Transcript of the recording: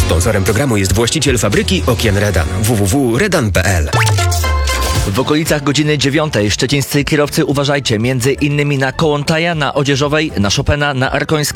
Sponsorem programu jest właściciel fabryki okien Redan. www.redan.pl. W okolicach godziny 9 szczecińscy kierowcy uważajcie, między innymi na Kołątaja, na Odzieżowej, na Chopina, na Arkońskiej,